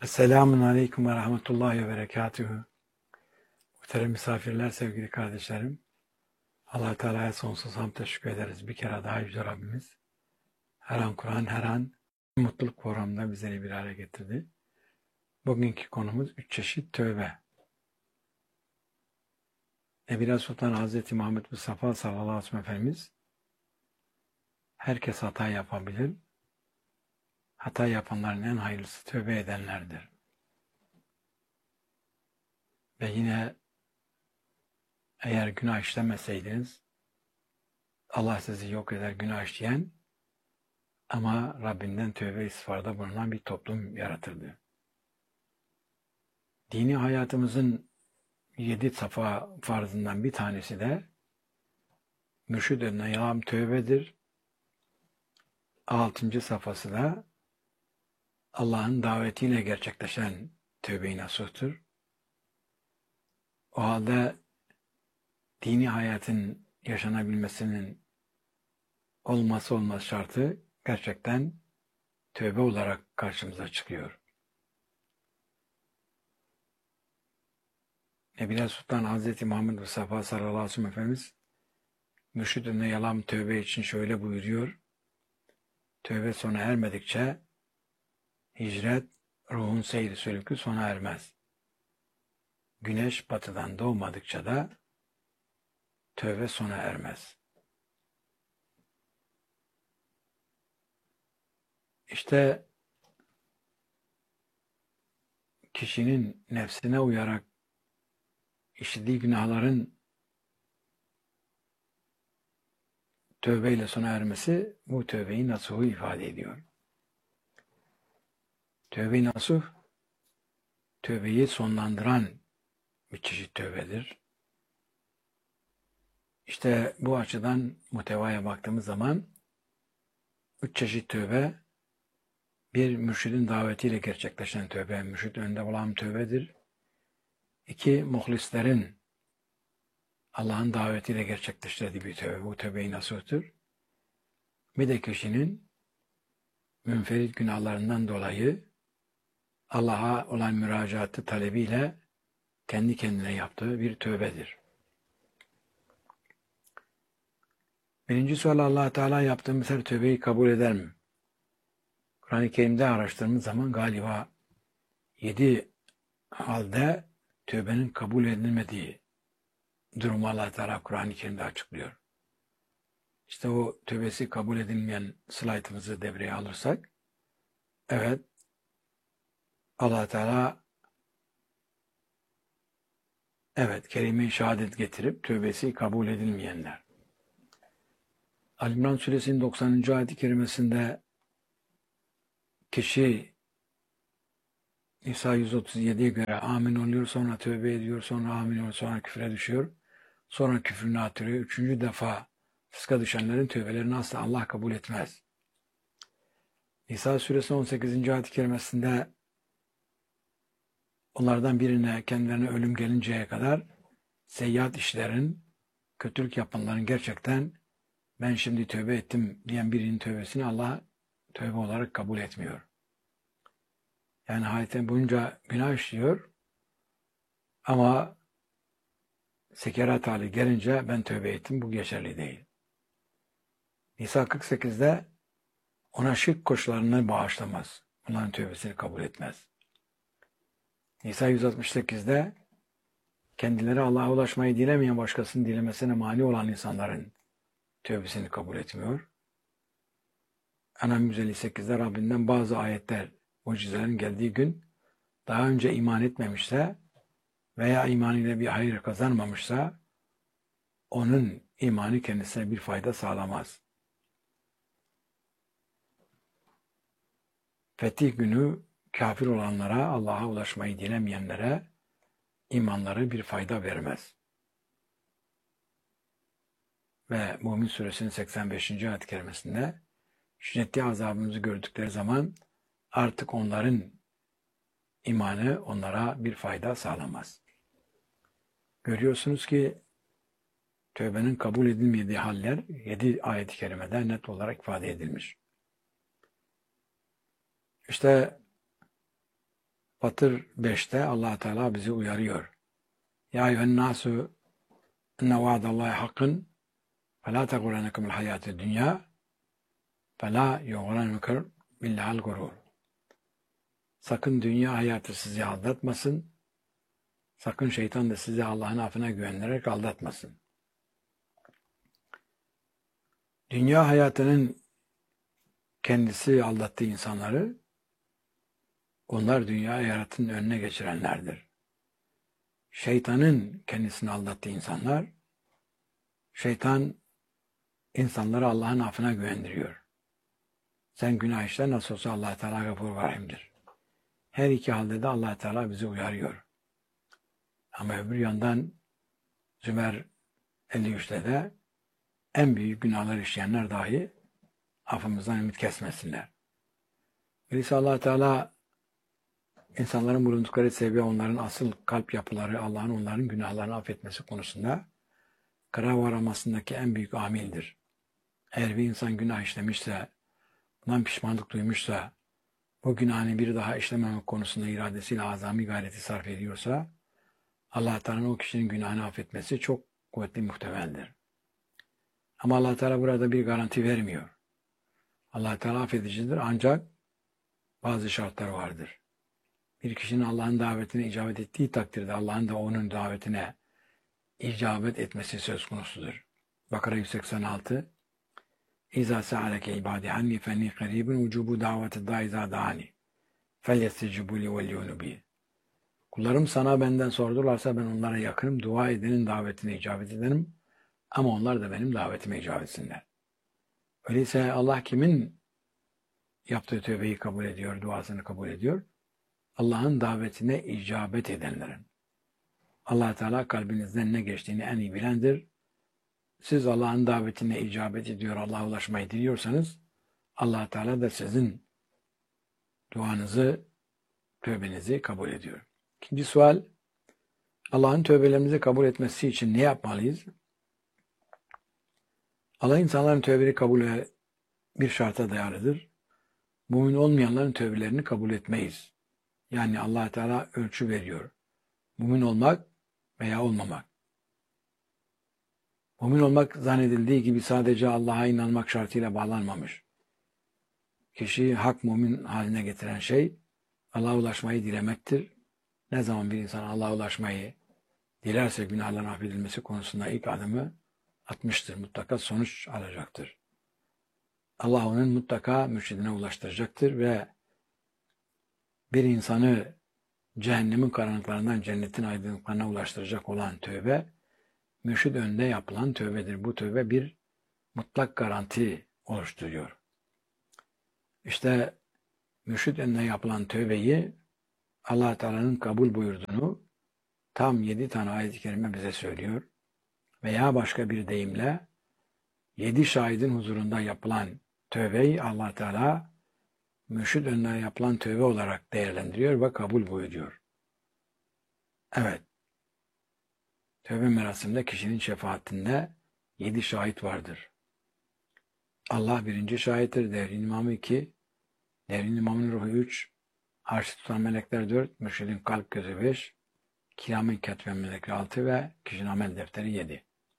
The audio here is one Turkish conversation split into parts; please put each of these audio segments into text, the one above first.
Selamun Aleyküm ve Rahmetullahi ve Berekatühü. Muhterem misafirler, sevgili kardeşlerim. Allah-u Teala'ya sonsuz hamd teşekkür ederiz. Bir kere daha Yüce Rabbimiz her an Kur'an, her an mutluluk programında bizleri bir araya getirdi. Bugünkü konumuz 3 çeşit tövbe. Nebila Sultan Hazreti Muhammed Mustafa sallallahu aleyhi ve sellem Efendimiz, herkes hata yapabilir. Hata yapanların en hayırlısı tövbe edenlerdir. Ve yine eğer günah işlemeseydiniz Allah sizi yok eder günah işleyen ama Rabbinden tövbe istiğfarda bulunan bir toplum yaratırdı. Dini hayatımızın 7 safa farzından bir tanesi de mürşid önüne yalan tövbedir. 6. safhası da Allah'ın davetiyle gerçekleşen tövbe-i nasuhtur. O halde dini hayatın yaşanabilmesinin olmazsa olmaz şartı gerçekten tövbe olarak karşımıza çıkıyor. Nebila Sultan Hazreti Muhammed Mustafa sallallahu aleyhi ve sellem Efendimiz mürşid önüne yalan tövbe için şöyle buyuruyor. Tövbe sona ermedikçe hicret, ruhun seyri sülükü sona ermez. Güneş batıdan doğmadıkça da tövbe sona ermez. İşte kişinin nefsine uyarak işlediği günahların tövbeyle sona ermesi bu tövbeyi nasuhu ifade ediyor. Tövbe-i nasuh, tövbeyi sonlandıran bir çeşit tövbedir. İşte bu açıdan muhtevaya baktığımız zaman 3 çeşit tövbe, bir mürşidin davetiyle gerçekleşen tövbe, mürşid önünde olan tövbedir. 2 muhlislerin Allah'ın davetiyle gerçekleştirdiği bir tövbe, bu tövbe-i nasuhtur. Bir de kişinin münferit günahlarından dolayı Allah'a olan müracaatı talebiyle kendi kendine yaptığı bir tövbedir. Birinci sual, Allah-u Teala yaptığımız her tövbeyi kabul eder mi? Kur'an-ı Kerim'de araştırdığımız zaman galiba 7 halde tövbenin kabul edilmediği durumu Allah-u Teala Kur'an-ı Kerim'de açıklıyor. İşte o tövbesi kabul edilmeyen slaytımızı devreye alırsak, evet, Allah-u Teala kelime-i şehadet getirip tövbesi kabul edilmeyenler. Ali-İmran Suresinin 90. ayet-i kerimesinde kişi Nisa 137'ye göre amin oluyor, sonra tövbe ediyor, sonra amin oluyor, sonra küfre düşüyor, sonra küfrünü atıyor. 3. defa fıska düşenlerin tövbelerini asla Allah kabul etmez. Nisa Suresi 18. ayet-i kerimesinde onlardan birine kendilerine ölüm gelinceye kadar seyyiat işlerin, kötülük yapanların gerçekten ben şimdi tövbe ettim diyen birinin tövbesini Allah tövbe olarak kabul etmiyor. Yani hayatı boyunca günah işliyor ama sekerat hali gelince ben tövbe ettim, bu geçerli değil. Nisa 48'de ona şirk koşullarını bağışlamaz. Onların tövbesini kabul etmez. Nisa 168'de kendileri Allah'a ulaşmayı dilemeyen başkasının dilemesine mani olan insanların tövbesini kabul etmiyor. En'am 158'de Rabbinden bazı ayetler, mucizelerin geldiği gün daha önce iman etmemişse veya imanıyla bir hayır kazanmamışsa onun imanı kendisine bir fayda sağlamaz. Fetih günü kafir olanlara, Allah'a ulaşmayı dilemeyenlere imanları bir fayda vermez. Ve Mümin Suresinin 85. ayet-i kerimesinde şiddetli azabımızı gördükleri zaman artık onların imanı onlara bir fayda sağlamaz. Görüyorsunuz ki tövbenin kabul edilmediği haller 7 ayet-i kerimede net olarak ifade edilmiş. İşte Fatır 5'te Allah Teala bizi uyarıyor. Ya eyyühen nasu inne vaadallahi hakkın fe la tegurennekumul hayatü dünya fe la yuğrennekum billahil gurur. Sakın dünya hayatı sizi aldatmasın. Sakın şeytan da sizi Allah'ın affına güvenerek aldatmasın. Dünya hayatının kendisi aldattığı insanları, onlar dünya hayatının önüne geçirenlerdir. Şeytanın kendisini aldattığı insanlar, şeytan insanları Allah'ın affına güvendiriyor. Sen günah işle, nasıl olsa Allah Teala gafur rahimdir. Her iki halde de Allah Teala bizi uyarıyor. Ama öbür yandan Zümer 53'te de en büyük günahlar işleyenler dahi affımızdan ümit kesmesinler. Öyleyse Allah Teala insanların bulundukları seviye, onların asıl kalp yapıları, Allah'ın onların günahlarını affetmesi konusunda karar varamasındaki en büyük amildir. Eğer bir insan günah işlemişse, bundan pişmanlık duymuşsa, bu günahını bir daha işlememek konusunda iradesiyle azami gayreti sarf ediyorsa, Allah Teala'nın o kişinin günahını affetmesi çok kuvvetli muhtemeldir. Ama Allah Teala burada bir garanti vermiyor. Allah Teala affedicidir ancak bazı şartlar vardır. Bir kişinin Allah'ın davetine icabet ettiği takdirde Allah'ın da onun davetine icabet etmesi söz konusudur. Bakara 186 İzâ se'aleke ibâdi hanni fenni karîbun vücûbû daveti dâ izâ dâni felyestecibû li velyûnû bi. Kullarım sana benden sordularsa ben onlara yakınım, dua edenin davetine icabet ederim ama onlar da benim davetime icabet etsinler. Öyleyse Allah kimin yaptığı tövbeyi kabul ediyor, duasını kabul ediyor? Allah'ın davetine icabet edenlerin. Allah Teala kalbinizden ne geçtiğini en iyi bilendir. Siz Allah'ın davetine icabet ediyor, Allah'a ulaşmayı diliyorsanız, Allah Teala da sizin duanızı, tövbenizi kabul ediyor. İkinci sual, Allah'ın tövbelerimizi kabul etmesi için ne yapmalıyız? Allah insanların tövbeleri kabulü bir şarta dayalıdır. Mümin olmayanların tövbelerini kabul etmeyiz. Yani Allah Teala ölçü veriyor. Mümin olmak veya olmamak. Mümin olmak zannedildiği gibi sadece Allah'a inanmak şartıyla bağlanmamış. Kişiyi hak mümin haline getiren şey Allah'a ulaşmayı dilemektir. Ne zaman bir insan Allah'a ulaşmayı dilerse günahların affedilmesi konusunda ilk adımı atmıştır. Mutlaka sonuç alacaktır. Allah onun mutlaka mürşidine ulaştıracaktır ve bir insanı cehennemin karanlıklarından cennetin aydınlıklarına ulaştıracak olan tövbe, mürşid önünde yapılan tövbedir. Bu tövbe bir mutlak garanti oluşturuyor. İşte mürşid önünde yapılan tövbeyi Allah Teala'nın kabul buyurduğunu tam 7 tane ayet-i kerime bize söylüyor. Veya başka bir deyimle 7 şahidin huzurunda yapılan tövbeyi Allah Teala mürşid önünde yapılan tövbe olarak değerlendiriyor ve kabul buyuruyor. Evet. Tövbe merasiminde kişinin şefaatinde 7 şahit vardır. Allah birinci şahittir, devrin imamı 2, devrin imamın ruhu 3, arşı tutan melekler 4, mürşidin kalp gözü 5, kiramın ketben melekleri 6 ve kişinin amel defteri 7.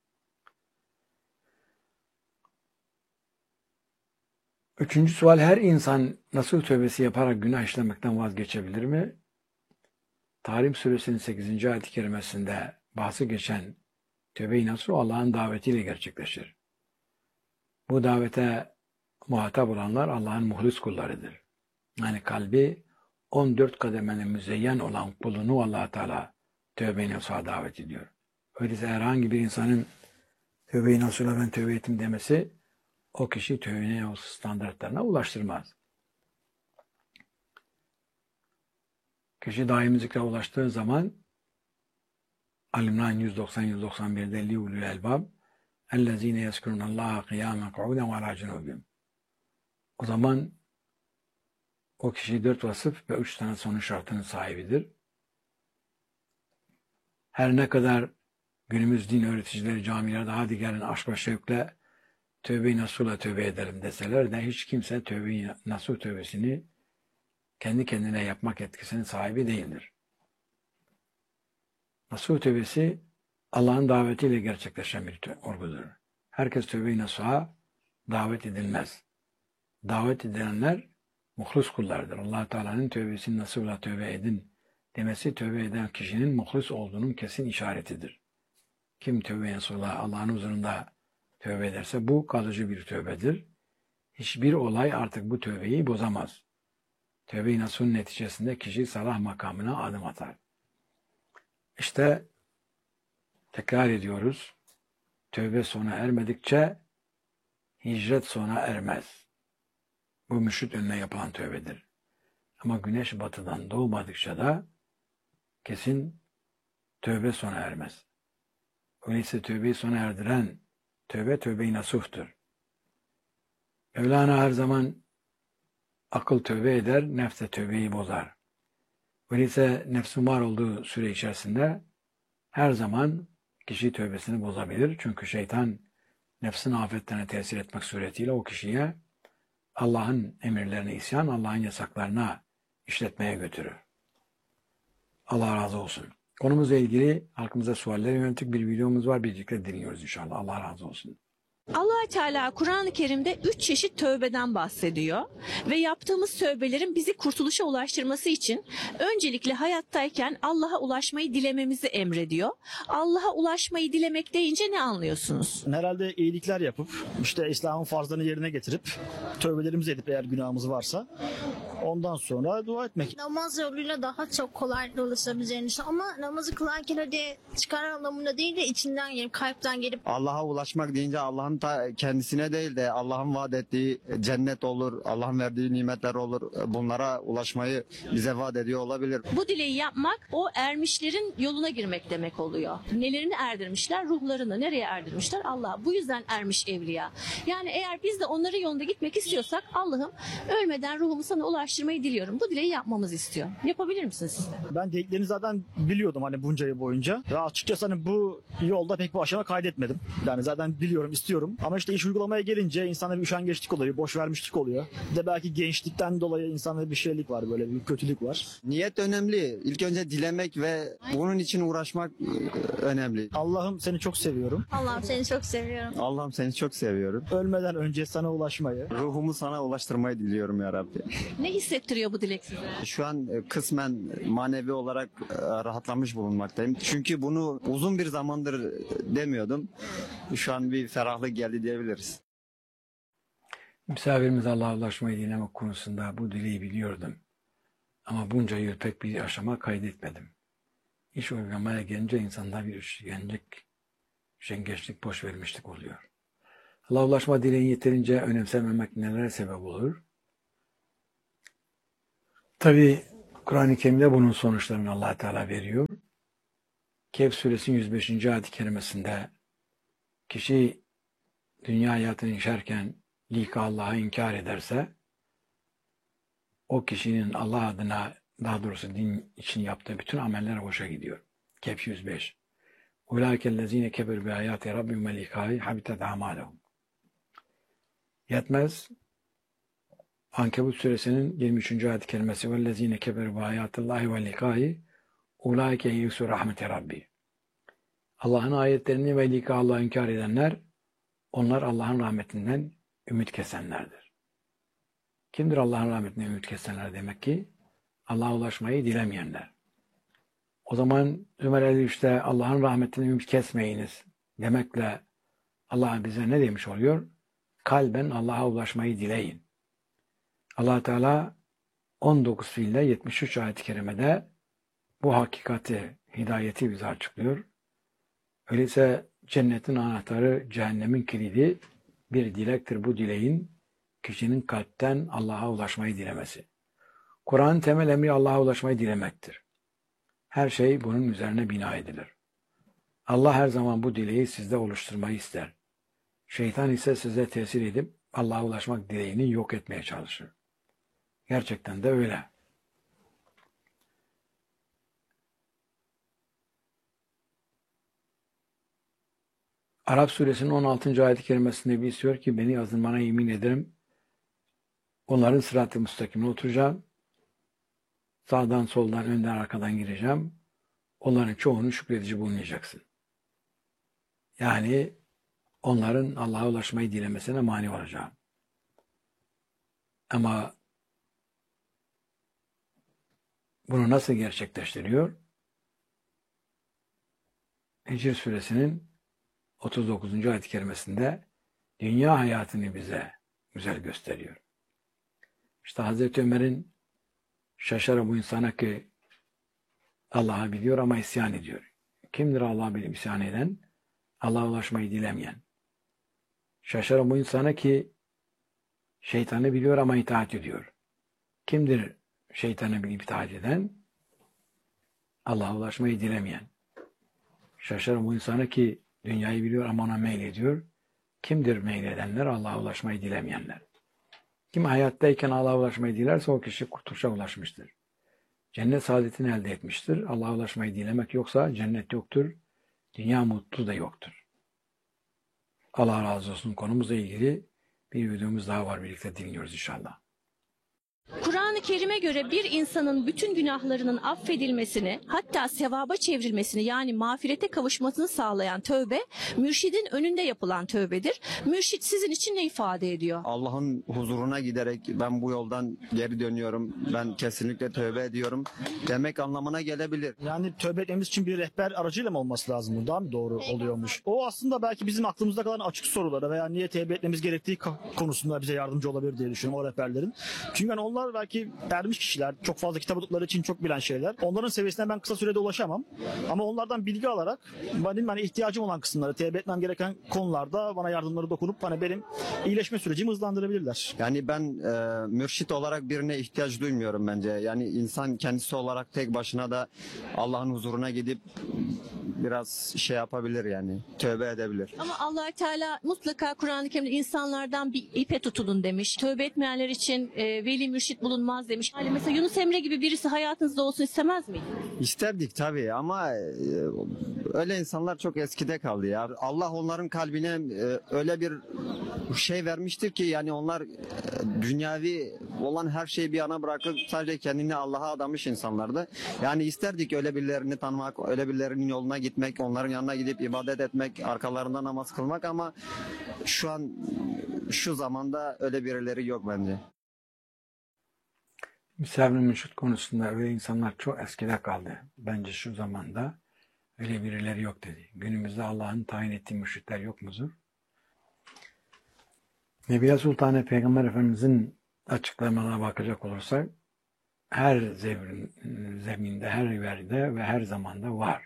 Üçüncü sual, her insan nasıl tövbesi yaparak günah işlemekten vazgeçebilir mi? Tahrim Suresinin 8. ayet-i kerimesinde bahsi geçen tövbe-i nasuh Allah'ın davetiyle gerçekleşir. Bu davete muhatap olanlar Allah'ın muhlis kullarıdır. Yani kalbi 14 kademeli müzeyyen olan kulunu Allah Teala tövbe-i nasuh'a davet ediyor. Öyleyse herhangi bir insanın tövbe-i nasuh'a ben tövbe ettim demesi o kişi tövbe-i nasuh standartlarına ulaştırmaz. Kişi daimi zikre ulaştığı zaman Al-İmran 190-191'de liulul elbab ellezine yezkurunallaha kıyamen ku'uden ve ala cunubihim. O zaman o kişi 4 vasıf ve 3 tane sonuç şartının sahibidir. Her ne kadar günümüz din öğreticileri camilerde hadi gelin aşk ve şevkle tövbe-i nasuh'la tövbe edelim deseler de hiç kimse tövbe-i nasuh tövbesini kendi kendine yapmak etkisinin sahibi değildir. Nasuh tövbesi Allah'ın davetiyle gerçekleşen bir olgudur. Herkes tövbe-i nasuha davet edilmez. Davet edilenler muhlis kullardır. Allah Teala'nın tövbesini nasuhla tövbe edin demesi tövbe eden kişinin muhlis olduğunun kesin işaretidir. Kim tövbe-i nasuhla Allah'ın huzurunda tövbe ederse bu kalıcı bir tövbedir. Hiçbir olay artık bu tövbeyi bozamaz. Tövbe-i nasuhun neticesinde kişi salah makamına adım atar. İşte tekrar ediyoruz. Tövbe sona ermedikçe hicret sona ermez. Bu müşrit önüne yapılan tövbedir. Ama güneş batıdan doğmadıkça da kesin tövbe sona ermez. Öyleyse tövbeyi sona erdiren tövbe-i nasuhtur. Mevlana her zaman akıl tövbe eder, nefs de tövbeyi bozar. Öyleyse nefsin var olduğu süre içerisinde her zaman kişi tövbesini bozabilir. Çünkü şeytan nefsin afetlerine tesir etmek suretiyle o kişiye Allah'ın emirlerine isyan, Allah'ın yasaklarına işletmeye götürür. Allah razı olsun. Konumuzla ilgili halkımıza sualler yönelik bir videomuz var. Birlikte dinliyoruz inşallah. Allah razı olsun. Allah Teala Kur'an-ı Kerim'de 3 çeşit tövbeden bahsediyor ve yaptığımız tövbelerin bizi kurtuluşa ulaştırması için öncelikle hayattayken Allah'a ulaşmayı dilememizi emrediyor. Allah'a ulaşmayı dilemek deyince ne anlıyorsunuz? Herhalde iyilikler yapıp, işte İslam'ın farzlarını yerine getirip, tövbelerimizi edip eğer günahımız varsa, ondan sonra dua etmek. Namaz yoluyla daha çok kolaylıkla ulaşabileceğini düşünüyorum. Ama namazı kılarken hadi çıkar anlamında değil de içinden gelip, kalpten gelip. Allah'a ulaşmak deyince Allah'ın kendisine değil de Allah'ın vaat ettiği cennet olur, Allah'ın verdiği nimetler olur. Bunlara ulaşmayı bize vaat ediyor olabilir. Bu dileği yapmak o ermişlerin yoluna girmek demek oluyor. Nelerini erdirmişler? Ruhlarını. Nereye erdirmişler? Allah. Bu yüzden ermiş evliya. Yani eğer biz de onların yolunda gitmek istiyorsak Allah'ım ölmeden ruhumu sana ulaştırmayı diliyorum. Bu dileği yapmamızı istiyor. Yapabilir misiniz siz de? Ben dileklerini zaten biliyordum hani bunca yıl boyunca. Ve açıkçası hani bu yolda pek bir aşama kaydetmedim. Yani zaten biliyorum, istiyorum. Ama işte iş uygulamaya gelince insanda bir üşengeçlik oluyor, boş vermişlik oluyor. Bir de belki gençlikten dolayı insanda bir şeylik var, böyle bir kötülük var. Niyet önemli. İlk önce dilemek ve bunun için uğraşmak önemli. Allah'ım seni çok seviyorum. Allah'ım seni çok seviyorum. Allah'ım seni çok seviyorum. Ölmeden önce sana ulaşmayı. Ruhumu sana ulaştırmayı diliyorum ya Rabbi. Ne hissettiriyor bu dilek size? Şu an kısmen manevi olarak rahatlamış bulunmaktayım. Çünkü bunu uzun bir zamandır demiyordum. Şu an bir ferahlık geldi diyebiliriz. Misafirimiz Allah'a ulaşmayı dilemek konusunda bu dileği biliyordum. Ama bunca yıl pek bir aşama kaydetmedim. İş uygulamaya gelince insanda bir üşengeçlik, boş vermişlik oluyor. Allah'a ulaşma dileğini yeterince önemsememek nelere sebep olur? Tabi Kur'an-ı Kerim'de bunun sonuçlarını Allah Teala veriyor. Kehf suresinin 105. ayet-i kerimesinde kişi dünya hayatını yaşarken lika Allah'ı inkar ederse o kişinin Allah adına, daha doğrusu din için yaptığı bütün ameller boşa gidiyor. Kehf 105. Ulaikellezine keberu bi ayati rabbihim ve likahi habitat amalehum. Yetmez. Ankebut suresinin 23. ayet-i kerimesi vellezine keberu bi ayatillahi ve likahi ulaike yusu rahmeti rabbi. Allah'ın ayetlerini ve lika Allah'ı inkar edenler, onlar Allah'ın rahmetinden ümit kesenlerdir. Kimdir Allah'ın rahmetinden ümit kesenler demek ki? Allah'a ulaşmayı dilemeyenler. O zaman Zümer 53'te Allah'ın rahmetinden ümit kesmeyiniz demekle Allah bize ne demiş oluyor? Kalben Allah'a ulaşmayı dileyin. Allah Teala 19 fiille 73 ayet-i kerimede bu hakikati, hidayeti bize açıklıyor. Öyleyse cennetin anahtarı, cehennemin kilidi bir dilektir. Bu dileğin kişinin kalpten Allah'a ulaşmayı dilemesi. Kur'an'ın temel emri Allah'a ulaşmayı dilemektir. Her şey bunun üzerine bina edilir. Allah her zaman bu dileği sizde oluşturmayı ister. Şeytan ise size tesir edip Allah'a ulaşmak dileğini yok etmeye çalışır. Gerçekten de öyle. Arap suresinin 16. ayet-i kerimesinde bir istiyor ki beni azdırmana yemin ederim. Onların sırat-ı müstakimine oturacağım. sağdan soldan önden arkadan gireceğim. Onların çoğunu şükredici bulmayacaksın. Yani onların Allah'a ulaşmayı dilemesine mani olacağım. Ama bunu nasıl gerçekleştiriyor? Hicr suresinin 39. ayet-i kerimesinde dünya hayatını bize güzel gösteriyor. İşte Hazreti Ömer'in şaşarı bu insana ki Allah'ı biliyor ama isyan ediyor. Kimdir Allah'ı bilip isyan eden? Allah'a ulaşmayı dilemeyen. Şaşarı bu insana ki şeytanı biliyor ama itaat ediyor. Kimdir şeytanı bilip itaat eden? Allah'a ulaşmayı dilemeyen. Şaşarı bu insana ki dünyayı biliyor ama ona meylediyor. Kimdir meyledenler? Allah'a ulaşmayı dilemeyenler. Kim hayattayken Allah'a ulaşmayı dilerse o kişi kurtuluşa ulaşmıştır. Cennet saadetini elde etmiştir. Allah'a ulaşmayı dilemek yoksa cennet yoktur. Dünya mutlu da yoktur. Allah razı olsun. Konumuzla ilgili bir videomuz daha var. Birlikte dinliyoruz inşallah. Kur'an-ı Kerim'e göre bir insanın bütün günahlarının affedilmesini, hatta sevaba çevrilmesini, yani mağfirete kavuşmasını sağlayan tövbe, mürşidin önünde yapılan tövbedir. Mürşid sizin için ne ifade ediyor? Allah'ın huzuruna giderek ben bu yoldan geri dönüyorum, ben kesinlikle tövbe ediyorum demek anlamına gelebilir. Yani tövbe etmemiz için bir rehber aracıyla mı olması lazım? Bu daha mı doğru oluyormuş? O aslında belki bizim aklımızda kalan açık sorulara veya niye tövbe etmemiz gerektiği konusunda bize yardımcı olabilir diye düşünüyorum o rehberlerin. Çünkü yani onlar belki ermiş kişiler, çok fazla kitap okudukları için çok bilen şeyler. Onların seviyesine ben kısa sürede ulaşamam. Ama onlardan bilgi alarak benim hani ihtiyacım olan kısımları, tevbe etmem gereken konularda bana yardımları dokunup hani benim iyileşme sürecimi hızlandırabilirler. Yani ben mürşit olarak birine ihtiyaç duymuyorum bence. Yani insan kendisi olarak tek başına da Allah'ın huzuruna gidip biraz şey yapabilir yani. Tövbe edebilir. Ama Allah Teala mutlaka Kur'an-ı Kerim'de insanlardan bir ipe tutulun demiş. Tövbe etmeyenler için veli mürşit bulunmaz demiş. Yani mesela Yunus Emre gibi birisi hayatınızda olsun istemez miydiniz? İsterdik tabii ama öyle insanlar çok eskide kaldı ya. Allah onların kalbine öyle bir şey vermiştir ki yani onlar dünyavi olan her şeyi bir yana bırakıp sadece kendini Allah'a adamış insanlardı. Yani isterdik öyle birilerini tanımak, öyle birilerinin yoluna gitmek, onların yanına gidip ibadet etmek, arkalarında namaz kılmak ama şu an şu zamanda öyle birileri yok bence. Misafir mürşit konusunda öyle insanlar çok eskide kaldı. Bence şu zamanda öyle birileri yok dedi. Günümüzde Allah'ın tayin ettiği mürşitler yok mudur? Nebiye Sultanı Peygamber Efendimizin açıklamalarına bakacak olursak her zeminde, her yerde ve her zamanda var.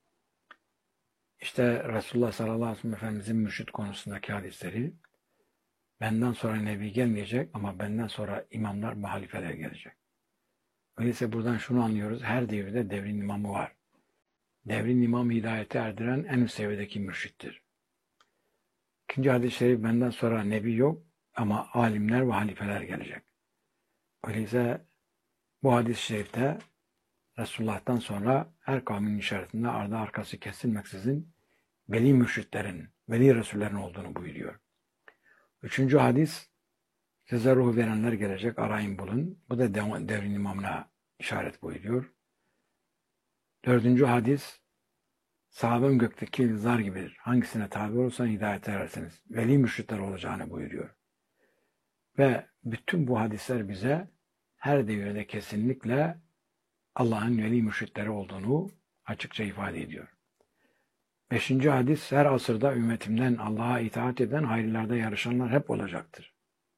İşte Resulullah sallallahu aleyhi ve sellem Efendimizin mürşit konusundaki hadisleri benden sonra Nebi gelmeyecek ama benden sonra imamlar ve halifeler gelecek. Öyleyse buradan şunu anlıyoruz. Her devirde devrin imamı var. Devrin imamı hidayete erdiren en üst seviyedeki mürşittir. İkinci hadis-i şerif benden sonra Nebi yok ama alimler ve halifeler gelecek. Öyleyse bu hadis-i şerifte Resulullah'tan sonra her kavmin işaretinde ardı arkası kesilmeksizin veli mürşitlerin, veli resullerin olduğunu buyuruyor. Üçüncü hadis, size ruhu verenler gelecek, arayın bulun. Bu da devrin imamına işaret buyuruyor. Dördüncü hadis, sahabem gökteki yıldızlar gibidir. Hangisine tabi olursan hidayete erersiniz. Veli mürşitler olacağını buyuruyor. Ve bütün bu hadisler bize her devirde kesinlikle Allah'ın veli mürşitleri olduğunu açıkça ifade ediyor. Beşinci hadis, her asırda ümmetimden Allah'a itaat eden, hayırlarda yarışanlar hep olacaktır.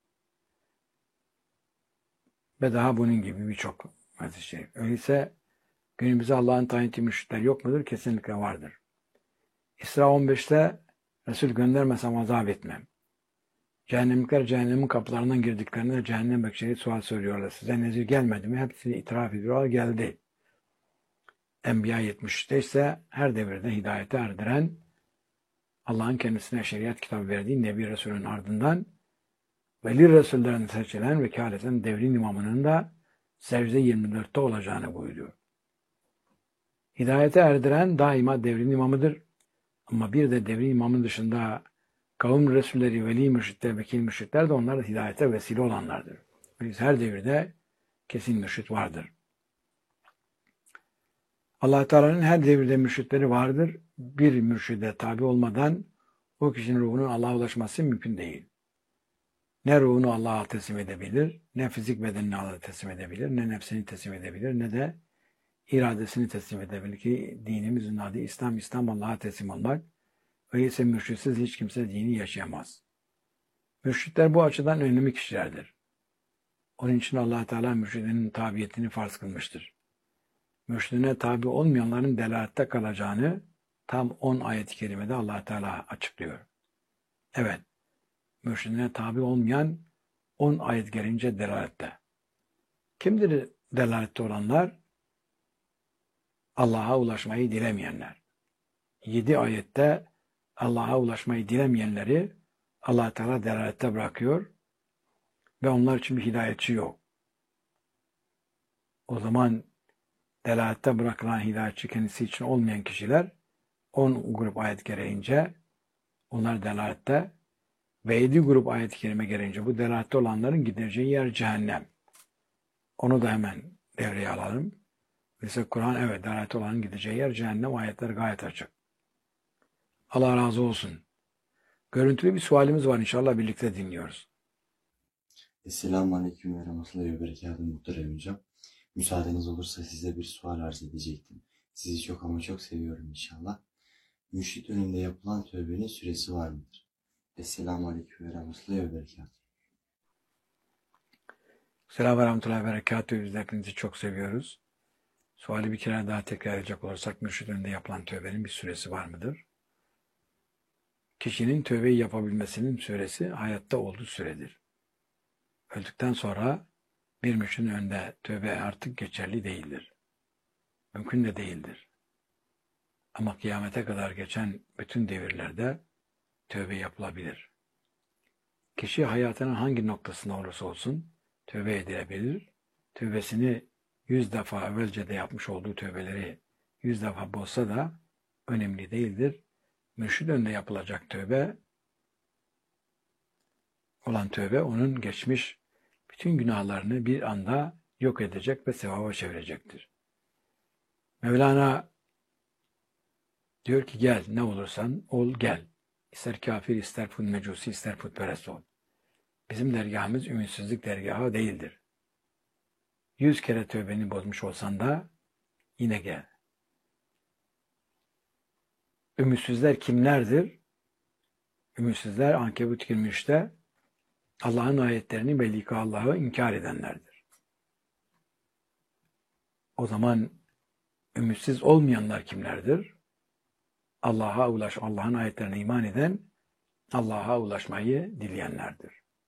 Ve daha bunun gibi birçok hadis-i şerif. Öyleyse günümüzde Allah'ın tayin ettiği mürşitler yok mudur? Kesinlikle vardır. İsra 15'te Resul göndermesem azap etmem. Cehennemlikler cehennemin kapılarından girdiklerinde cehennem bekçileri sual soruyorlar. Size nezir gelmedi mi? Hepsini itiraf ediyorlar. Geldi. Enbiya 73'te ise her devirde hidayete erdiren, Allah'ın kendisine şeriat kitabı verdiği Nebi Resul'ün ardından veli Resullerin seçilen vekaleten devrin imamının da secde 24'te olacağını buyuruyor. Hidayete erdiren daima devrin imamıdır. Ama bir de devrin imamın dışında kavim Resulleri, veli mürşitler, vekil mürşitler de onlar da hidayete vesile olanlardır. Biz her devirde kesin mürşit vardır. Allah Teala'nın her devirde mürşitleri vardır. Bir mürşide tabi olmadan o kişinin ruhunun Allah'a ulaşması mümkün değil. Ne ruhunu Allah'a teslim edebilir, ne fizik bedenini Allah'a teslim edebilir, ne nefsini teslim edebilir, ne de iradesini teslim edebilir ki dinimizin adı İslam, İslam Allah'a teslim olmak. Öyleyse mürşitsiz hiç kimse dini yaşayamaz. Mürşitler bu açıdan önemli kişilerdir. Onun için Allah Teala mürşidinin tabiyetini farz kılmıştır. Mürşidine tabi olmayanların delalette kalacağını tam 10 ayet-i kerimede Allah Teala açıklıyor. Evet, mürşidine tabi olmayan 10 ayet gelince delalette. Kimdir delalette olanlar? Allah'a ulaşmayı dilemeyenler. 7 ayette Allah'a ulaşmayı dilemeyenleri Allah Teala delalette bırakıyor ve onlar için bir hidayetçi yok. O zaman delalette bırakılan hidayetçi kendisi için olmayan kişiler 10 grup ayet gereğince onlar delalette ve 7 grup ayet-i kerime gereğince bu delalette olanların gideceği yer cehennem. Onu da hemen devreye alalım. Mesela Kur'an evet delalette olanın gideceği yer cehennem, ayetler gayet açık. Allah razı olsun. Görüntülü bir sualimiz var, inşallah birlikte dinliyoruz. Esselamu Aleyküm ve Rahmetullahi ve Berekatuhu muhterem hocam. Müsaadeniz olursa size bir sual arz edecektim. Sizi çok ama çok seviyorum inşallah. Mürşit önünde yapılan tövbenin süresi var mıdır? Esselamu Aleyküm ve Rahmetullahi ve Berekatuhu. Selamun ve Rahmetullahi ve Berekatuhu. Biz de hepinizi çok seviyoruz. Suali bir kere daha tekrar edecek olursak mürşit önünde yapılan tövbenin bir süresi var mıdır? Kişinin tövbeyi yapabilmesinin süresi hayatta olduğu süredir. Öldükten sonra bir mürşidin önünde tövbe artık geçerli değildir. Mümkün de değildir. Ama kıyamete kadar geçen bütün devirlerde tövbe yapılabilir. Kişi hayatının hangi noktasında olursa olsun tövbe edilebilir. Tövbesini 100 defa evvelce de yapmış olduğu tövbeleri 100 defa bozsa da önemli değildir. Mürşid önünde yapılacak tövbe olan tövbe onun geçmiş bütün günahlarını bir anda yok edecek ve sevaba çevirecektir. Mevlana diyor ki gel ne olursan ol gel. İster kafir, ister mecusi, ister putperest ol. Bizim dergahımız ümitsizlik dergahı değildir. 100 kere tövbeni bozmuş olsan da yine gel. Ümitsizler kimlerdir? Ümitsizler Ankebut 23'te Allah'ın ayetlerini ve lika Allah'ı inkar edenlerdir. O zaman ümitsiz olmayanlar kimlerdir? Allah'ın ayetlerine iman eden, Allah'a ulaşmayı dileyenlerdir.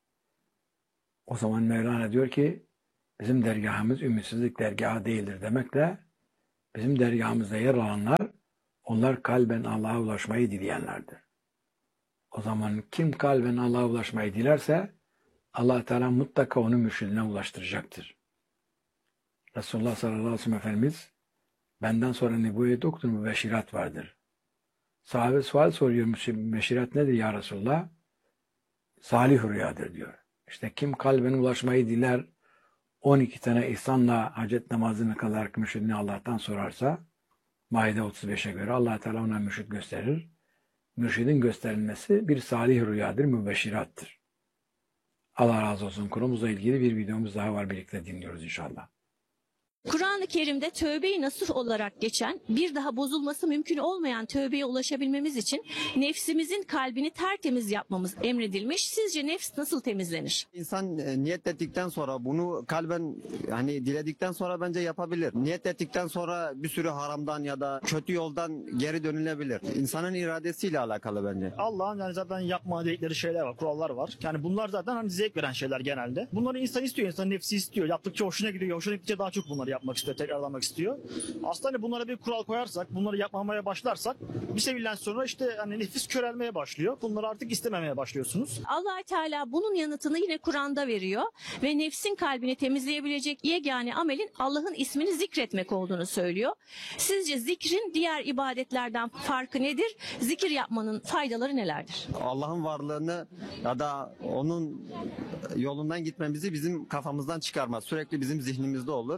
O zaman Mevlana diyor ki, bizim dergahımız ümitsizlik dergahı değildir demekle, bizim dergahımızda yer alanlar, onlar kalben Allah'a ulaşmayı dileyenlerdir. O zaman kim kalben Allah'a ulaşmayı dilerse, Allah Teala mutlaka onu mürşidine ulaştıracaktır. Resulullah sallallahu aleyhi ve sellem Efendimiz, benden sonra nübüvvet yoktur, mübeşşirat vardır. Sahabe sual soruyor, mübeşşirat nedir ya Resulullah? Salih rüyadır diyor. İşte kim kalben ulaşmayı diler, 12 tane ihsanla hacet namazını kılarak mürşidini Allah'tan sorarsa, Maide 35'e göre Allah Teala ona mürşid gösterir. Mürşidin gösterilmesi bir salih rüyadır, mübeşşirattır. Allah razı olsun. Konumuzla ilgili bir videomuz daha var, birlikte dinliyoruz inşallah. Kur'an-ı Kerim'de tövbe-i nasuh olarak geçen, bir daha bozulması mümkün olmayan tövbeye ulaşabilmemiz için nefsimizin kalbini tertemiz yapmamız emredilmiş. Sizce nefs nasıl temizlenir? İnsan niyet ettikten sonra bunu kalben diledikten sonra bence yapabilir. Niyet ettikten sonra bir sürü haramdan ya da kötü yoldan geri dönülebilir. İnsanın iradesiyle alakalı bence. Allah'ın zaten yapma dedikleri şeyler var, kurallar var. Yani bunlar zaten zevk veren şeyler genelde. Bunları insan istiyor, insanın nefsi istiyor. Yaptıkça hoşuna gidiyor, hoşuna gittikçe daha çok bunları yapmak istiyor, tekrarlamak istiyor. Aslında bunlara bir kural koyarsak, bunları yapmamaya başlarsak bir seviyetten sonra nefis körelmeye başlıyor. Bunları artık istememeye başlıyorsunuz. Allah Teala bunun yanıtını yine Kur'an'da veriyor ve nefsin kalbini temizleyebilecek yegane amelin Allah'ın ismini zikretmek olduğunu söylüyor. Sizce zikrin diğer ibadetlerden farkı nedir? Zikir yapmanın faydaları nelerdir? Allah'ın varlığını ya da onun yolundan gitmemizi bizim kafamızdan çıkarmaz. Sürekli bizim zihnimizde olur. Huzur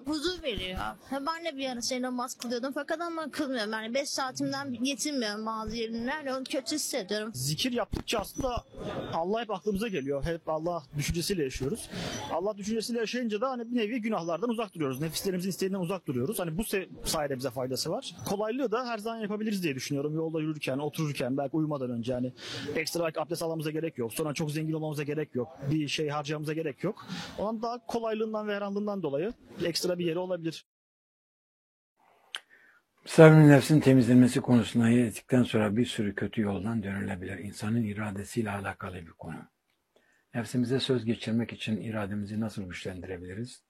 veriyor. Ben de bir ara şey namaz kılıyordum fakat ama kılmıyorum. Yani 5 saatimden yetinmiyorum bazı yerler. Onu kötü hissediyorum. Zikir yaptıkça aslında Allah hep aklımıza geliyor. Hep Allah düşüncesiyle yaşıyoruz. Allah düşüncesiyle yaşayınca da hani bir nevi günahlardan uzak duruyoruz. Nefislerimizin isteğinden uzak duruyoruz. Hani bu sayede bize faydası var. Kolaylığı da her zaman yapabiliriz diye düşünüyorum. Yolda yürürken, otururken, belki uyumadan önce. Yani ekstra belki abdest almamıza gerek yok. Sonra çok zengin olmamıza gerek yok. Bir şey harcamamıza gerek yok. Onun daha kolaylığından ve herhanlığından dolayı ekstra bir yeri olabilir. Misafirin nefsin temizlenmesi konusuna ettikten sonra bir sürü kötü yoldan dönülebilir. İnsanın iradesiyle alakalı bir konu. Nefsimize söz geçirmek için irademizi nasıl güçlendirebiliriz?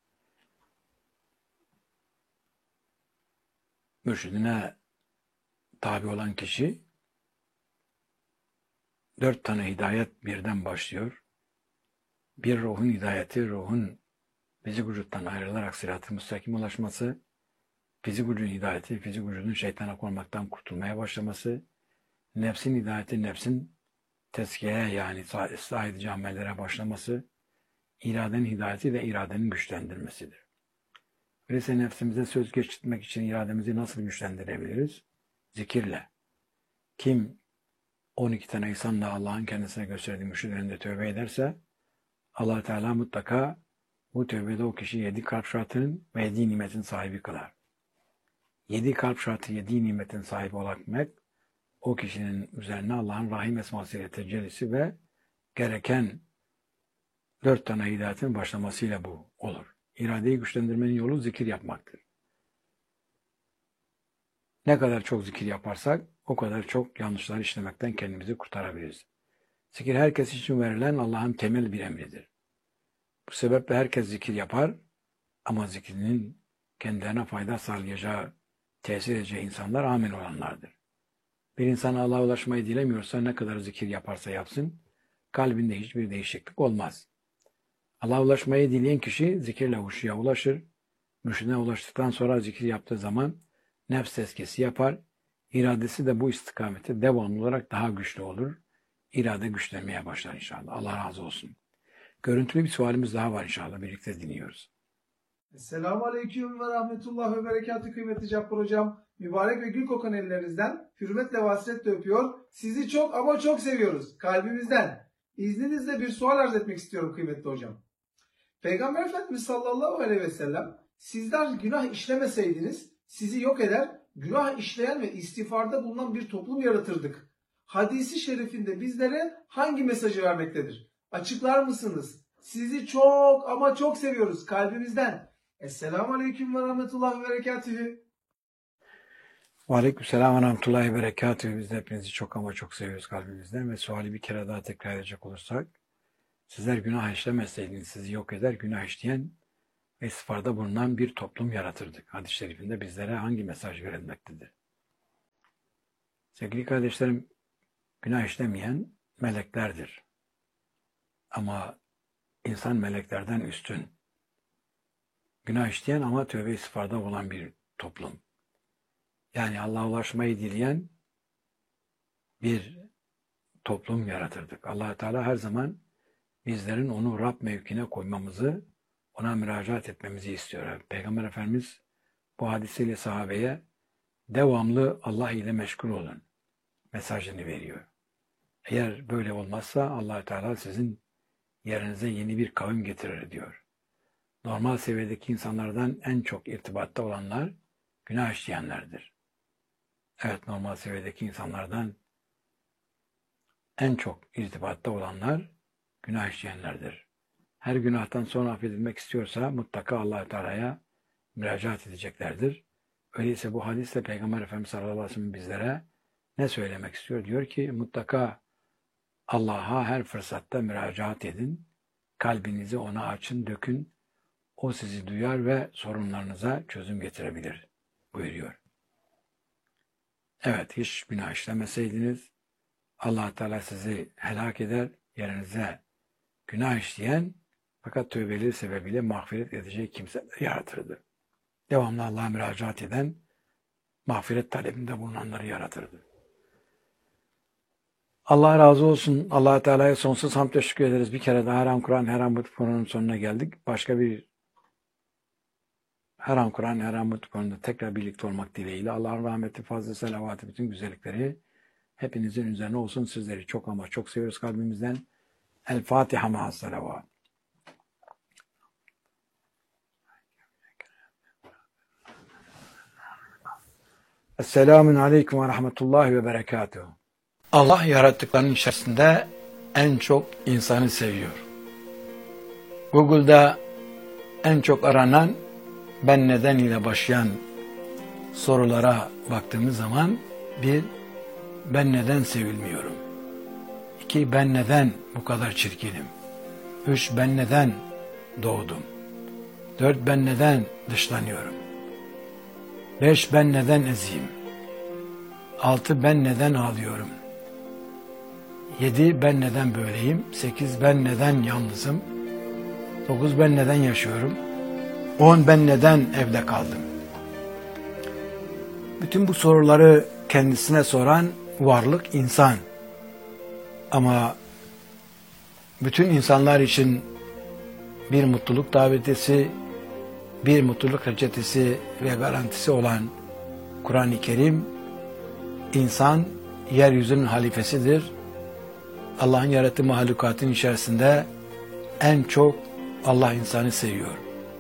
Mürşidine tabi olan kişi 4 tane hidayet birden başlıyor. Bir, ruhun hidayeti, ruhun fizik vücuttan ayrılarak sırat-ı müstakim ulaşması, fizik vücudun hidayeti, fizik vücudun şeytana konmaktan kurtulmaya başlaması, nefsin hidayeti, nefsin tezkiyeye yani ıslah edici amellere başlaması, iradenin hidayeti ve iradenin güçlendirmesidir. Öyleyse nefsimize söz geçirmek için irademizi nasıl güçlendirebiliriz? Zikirle. Kim 12 tane insanla Allah'ın kendisine gösterdiği mürşid önünde tövbe ederse, Allah Teala mutlaka bu tövbede o kişi 7 kalp şartının ve 7 nimetin sahibi kılar. 7 kalp şartı, 7 nimetin sahibi olabilmek, o kişinin üzerine Allah'ın rahim esmasıyla tecellisi ve gereken 4 tane hidayetin başlamasıyla bu olur. İradeyi güçlendirmenin yolu zikir yapmaktır. Ne kadar çok zikir yaparsak o kadar çok yanlışlar işlemekten kendimizi kurtarabiliriz. Zikir herkes için verilen Allah'ın temel bir emridir. Bu sebeple herkes zikir yapar ama zikrinin kendilerine fayda sağlayacağı, tesir edeceği insanlar amin olanlardır. Bir insan Allah'a ulaşmayı dilemiyorsa ne kadar zikir yaparsa yapsın, kalbinde hiçbir değişiklik olmaz. Allah'a ulaşmayı dileyen kişi zikirle huşuya ulaşır. Mürşidine ulaştıktan sonra zikir yaptığı zaman nefs tezkiyesi yapar. İradesi de bu istikamette devamlı olarak daha güçlü olur. İrade güçlenmeye başlar inşallah. Allah razı olsun. Görüntülü bir sualimiz daha var inşallah. Birlikte dinliyoruz. Esselamu Aleyküm ve Rahmetullah ve Berekatü kıymetli Cabbar Hocam. Mübarek ve gül kokan ellerinizden hürmetle ve hasretle öpüyor. Sizi çok ama çok seviyoruz. Kalbimizden. İzninizle bir sual arz etmek istiyorum kıymetli hocam. Peygamber Efendimiz sallallahu aleyhi ve sellem sizler günah işlemeseydiniz sizi yok eder, günah işleyen ve istiğfarda bulunan bir toplum yaratırdık. Hadisi şerifinde bizlere hangi mesajı vermektedir? Açıklar mısınız? Sizi çok ama çok seviyoruz kalbimizden. Esselamu Aleyküm ve Rahmetullah ve Berekatühü. Aleykümselam ve Rahmetullahi ve Berekatühü. Biz de hepinizi çok ama çok seviyoruz kalbimizden ve suali bir kere daha tekrar edecek olursak, sizler günah işlemeseydiniz sizi yok eder, günah işleyen ve istiğfarda bulunan bir toplum yaratırdık. Hadis-i şerifinde bizlere hangi mesaj verilmektedir? Sevgili kardeşlerim, günah işlemeyen meleklerdir. Ama insan meleklerden üstün. Günah işleyen ama tövbe istiğfarda olan bir toplum. Yani Allah'a ulaşmayı dileyen bir toplum yaratırdık. Allah Teala her zaman bizlerin onu Rab mevkine koymamızı, ona müracaat etmemizi istiyor. Peygamber Efendimiz bu hadisiyle sahabeye devamlı Allah ile meşgul olun mesajını veriyor. Eğer böyle olmazsa Allah Teala sizin yerinize yeni bir kavim getirir diyor. Normal seviyedeki insanlardan en çok irtibatta olanlar günah işleyenlerdir. Evet, normal seviyedeki insanlardan en çok irtibatta olanlar günah işleyenlerdir. Her günahtan sonra affedilmek istiyorsa mutlaka Allah Teala'ya müracaat edeceklerdir. Öyleyse bu hadisle Peygamber Efendimiz sallallahu aleyhi ve sellem bizlere ne söylemek istiyor? Diyor ki mutlaka Allah'a her fırsatta müracaat edin. Kalbinizi ona açın, dökün. O sizi duyar ve sorunlarınıza çözüm getirebilir buyuruyor. Evet, hiç günah işlemeseydiniz Allah Teala sizi helak eder, yerinize günah işleyen fakat tövbeli sebebiyle mağfiret edecek kimseler yaratırdı. Devamlı Allah'a müracaat eden, mağfiret talebinde bulunanları yaratırdı. Allah razı olsun. Allah Teala'ya sonsuz hamd teşekkür ederiz. Bir kere daha her an Kur'an, her an bu Kur'an'ın sonuna geldik. Başka bir her an Kur'an, her an mutlu konuda tekrar birlikte olmak dileğiyle Allah'ın rahmeti, fazla selavatı, bütün güzellikleri hepinizin üzerine olsun. Sizleri çok ama çok seviyoruz kalbimizden. El Fatiha ma'as salavat. Esselamun aleyküm ve rahmetullahi ve berekatuhu. Allah yarattıklarının içerisinde en çok insanı seviyor. Google'da en çok aranan ben neden ile başlayan sorulara baktığımız zaman bir, ben neden sevilmiyorum? 2, ben neden bu kadar çirkinim? 3, ben neden doğdum? 4, ben neden dışlanıyorum? 5, ben neden eziyim? 6, ben neden ağlıyorum? 7, ben neden böyleyim? 8, ben neden yalnızım? 9, ben neden yaşıyorum? 10, ben neden evde kaldım? Bütün bu soruları kendisine soran varlık insan. Ama bütün insanlar için bir mutluluk davetisi, bir mutluluk reçetesi ve garantisi olan Kur'an-ı Kerim, insan yeryüzünün halifesidir. Allah'ın yarattığı mahlukatın içerisinde en çok Allah insanı seviyor.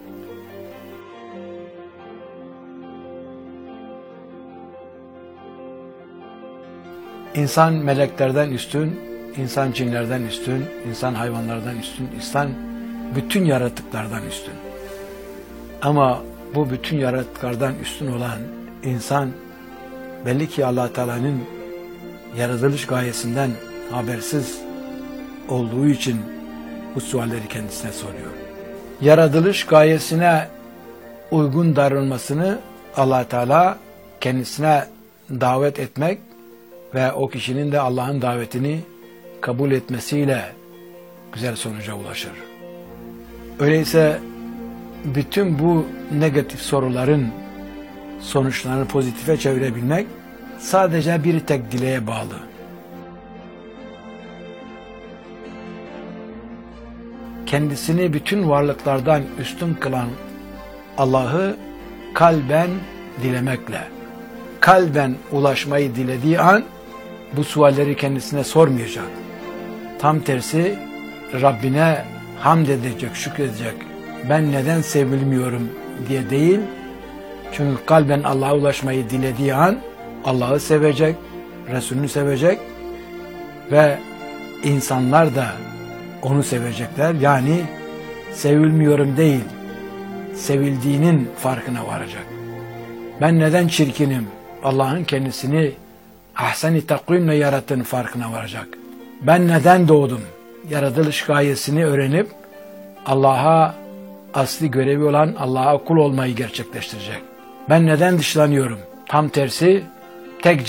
İnsan meleklerden üstün, insan cinlerden üstün, insan hayvanlardan üstün, insan bütün yaratıklardan üstün. Ama bu bütün yaratıklardan üstün olan insan belli ki Allah Teala'nın yaratılış gayesinden habersiz olduğu için bu sualleri kendisine soruyor. Yaratılış gayesine uygun davranmasını Allah Teala kendisine davet etmek ve o kişinin de Allah'ın davetini kabul etmesiyle güzel sonuca ulaşır. Öyleyse bütün bu negatif soruların sonuçlarını pozitife çevirebilmek sadece bir tek dileğe bağlı. Kendisini bütün varlıklardan üstün kılan Allah'ı kalben dilemekle, kalben ulaşmayı dilediği an bu sualleri kendisine sormayacak. Tam tersi Rabbine hamd edecek, şükredecek. Ben neden sevilmiyorum diye değil. Çünkü kalben Allah'a ulaşmayı dilediği an Allah'ı sevecek, Resulünü sevecek ve insanlar da onu sevecekler. Yani sevilmiyorum değil, sevildiğinin farkına varacak. Ben neden çirkinim? Allah'ın kendisini ahsen-i takvimle yarattığının farkına varacak. Ben neden doğdum? Yaratılış gayesini öğrenip Allah'a asli görevi olan Allah'a kul olmayı gerçekleştirecek. Ben neden dışlanıyorum? Tam tersi tek